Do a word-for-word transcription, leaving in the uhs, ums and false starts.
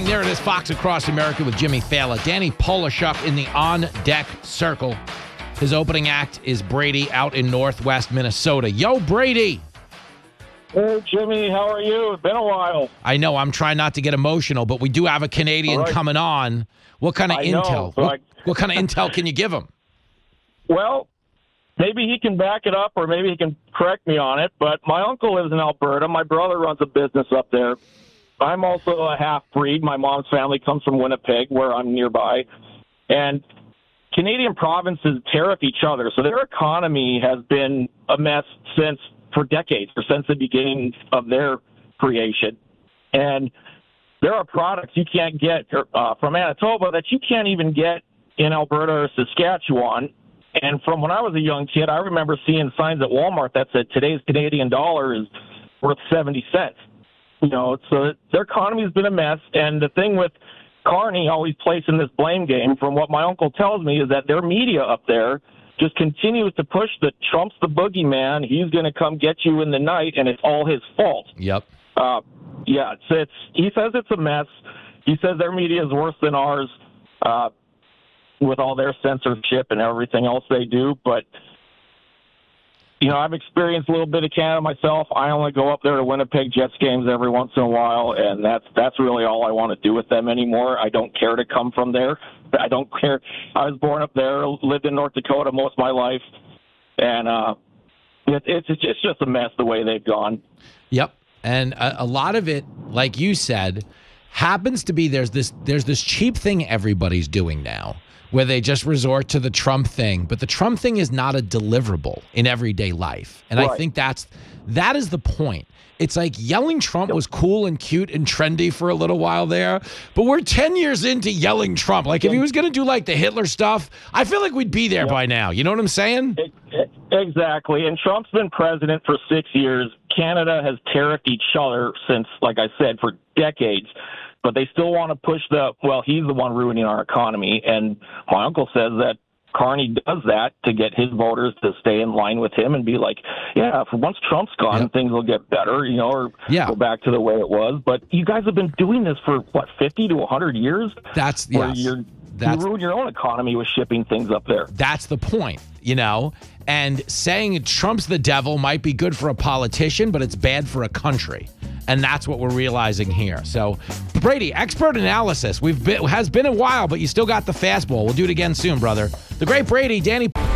There it is, Fox Across America with Jimmy Fallon. Danny Polishuk in the on-deck circle. His opening act is Brady out in northwest Minnesota. Yo, Brady! Hey, Jimmy, how are you? It's been a while. I know, I'm trying not to get emotional, but we do have a Canadian right. coming on. What kind of I intel? know, so what, I... what kind of intel can you give him? Well, maybe he can back it up or maybe he can correct me on it, but my uncle lives in Alberta. My brother runs a business up there. I'm also a half-breed. My mom's family comes from Winnipeg, where I'm nearby. And Canadian provinces tariff each other, so their economy has been a mess since for decades, or since the beginning of their creation. And there are products you can't get uh, from Manitoba that you can't even get in Alberta or Saskatchewan. And from when I was a young kid, I remember seeing signs at Walmart that said today's Canadian dollar is worth seventy cents. You know, so their economy's been a mess. And the thing with Carney always placing this blame game, from what my uncle tells me, is that their media up there just continues to push that Trump's the boogeyman. He's going to come get you in the night, and it's all his fault. Yep. Uh, yeah, it's, it's he says it's a mess. He says their media is worse than ours uh, with all their censorship and everything else they do. But, you know, I've experienced a little bit of Canada myself. I only go up there to Winnipeg Jets games every once in a while, and that's that's really all I want to do with them anymore. I don't care to come from there. I don't care. I was born up there, lived in North Dakota most of my life, and uh, it, it's it's just a mess the way they've gone. Yep, and a, a lot of it, like you said, happens to be there's this there's this cheap thing everybody's doing now, where they just resort to the Trump thing. But the Trump thing is not a deliverable in everyday life. And right. I think that's that is the point. It's like yelling Trump was cool and cute and trendy for a little while there, but we're ten years into yelling Trump. Like, if he was going to do, like, the Hitler stuff, I feel like we'd be there yep. by now. You know what I'm saying? Exactly. And Trump's been president for six years. Canada has tariffed each other since, like I said, for decades. But they still want to push the, well, he's the one ruining our economy. And my uncle says that Carney does that to get his voters to stay in line with him and be like, yeah, for once Trump's gone, yep. things will get better, you know, or yeah. go back to the way it was. But you guys have been doing this for, what, fifty to one hundred years? That's, where yes. you're, That's, you ruin your own economy with shipping things up there. That's the point, you know? And saying Trump's the devil might be good for a politician, but it's bad for a country. And that's what we're realizing here. So, Brady, expert analysis. We've been has been a while, but you still got the fastball. We'll do it again soon, brother. The great Brady, Danny